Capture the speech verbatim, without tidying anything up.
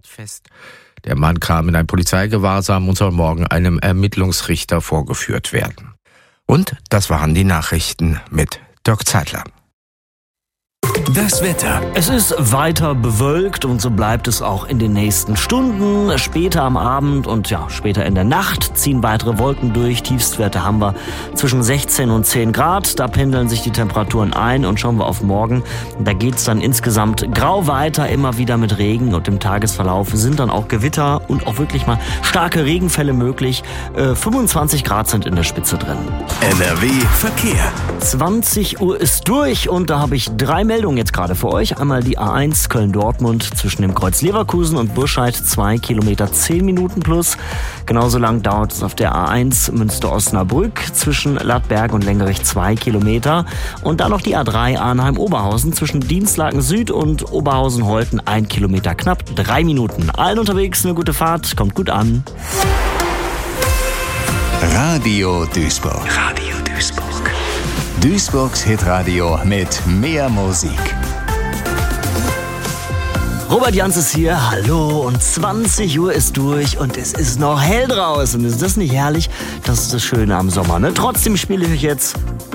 fest. Der Mann kam in ein Polizeigewahrsam und soll morgen einem Ermittlungsrichter vorgeführt werden. Und das waren die Nachrichten mit Dirk Zeitler. Das Wetter. Es ist weiter bewölkt und so bleibt es auch in den nächsten Stunden. Später am Abend und ja, später in der Nacht ziehen weitere Wolken durch. Tiefstwerte haben wir zwischen sechzehn und zehn Grad. Da pendeln sich die Temperaturen ein und schauen wir auf morgen. Da geht's dann insgesamt grau weiter, immer wieder mit Regen und im Tagesverlauf sind dann auch Gewitter und auch wirklich mal starke Regenfälle möglich. Äh, fünfundzwanzig Grad sind in der Spitze drin. N R W Verkehr. zwanzig Uhr ist durch und da habe ich drei Meldungen jetzt gerade für euch. Einmal die A eins Köln-Dortmund zwischen dem Kreuz Leverkusen und Burscheid, zwei Kilometer, zehn Minuten plus. Genauso lang dauert es auf der A eins Münster-Osnabrück zwischen Lattberg und Lengerich, zwei Kilometer. Und dann noch die A drei Arnheim-Oberhausen zwischen Dienstlaken Süd und Oberhausen-Holten, ein Kilometer, knapp drei Minuten. Allen unterwegs eine gute Fahrt, kommt gut an. Radio Duisburg. Radio Duisburg. Duisburgs Hitradio mit mehr Musik. Robert Jans ist hier, hallo, und zwanzig Uhr ist durch und es ist noch hell draußen. Ist das nicht herrlich? Das ist das Schöne am Sommer, ne? Trotzdem spiele ich euch jetzt